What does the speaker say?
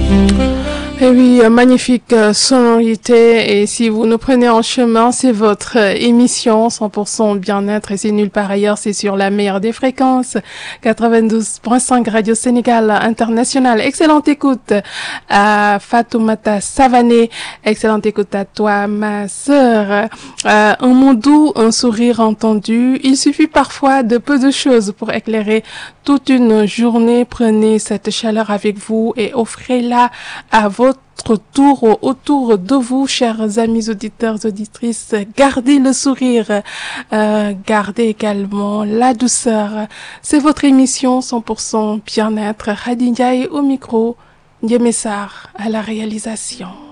Et oui, magnifique sonorité. Et si vous nous prenez en chemin, c'est votre émission 100% bien-être et c'est nulle part ailleurs. C'est sur la meilleure des fréquences, 92.5 Radio Sénégal International. Excellente écoute à Fatoumata Savané. Excellente écoute à toi, ma sœur. Un mot doux, un sourire entendu. Il suffit parfois de peu de choses pour éclairer toute une journée. Prenez cette chaleur avec vous et offrez-la à votre tour autour de vous, chers amis auditeurs, auditrices. Gardez le sourire, gardez également la douceur. C'est votre émission 100% bien-être. Khady Ndiaye au micro, Ndiémé Sarr à la réalisation.